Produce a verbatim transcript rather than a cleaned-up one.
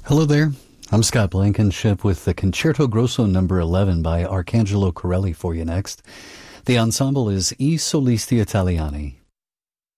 Hello there. I'm Scott Blankenship with the Concerto Grosso number eleven by Arcangelo Corelli for you next. The ensemble is I Solisti Italiani,